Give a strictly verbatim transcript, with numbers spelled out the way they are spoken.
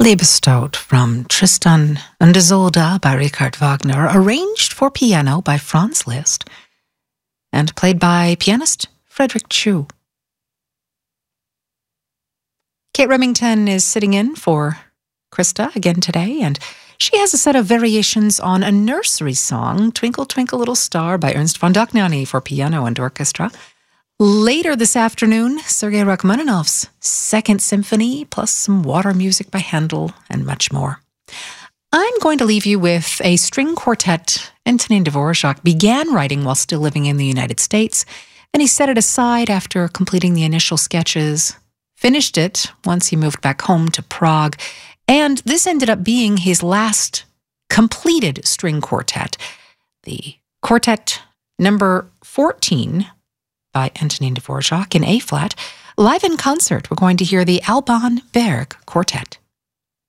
Liebestod from Tristan und Isolde by Richard Wagner, arranged for piano by Franz Liszt and played by pianist Frederick Chu. Kate Remington is sitting in for Krista again today, and she has a set of variations on a nursery song, Twinkle, Twinkle, Little Star by Ernst von Dohnanyi for piano and orchestra. Later this afternoon, Sergei Rachmaninoff's Second Symphony, plus some water music by Handel, and much more. I'm going to leave you with a string quartet Antonin Dvorak began writing while still living in the United States, and he set it aside after completing the initial sketches, finished it once he moved back home to Prague, and this ended up being his last completed string quartet, the quartet number fourteen, by Antonin Dvorak in A-flat. Live in concert, we're going to hear the Alban Berg Quartet.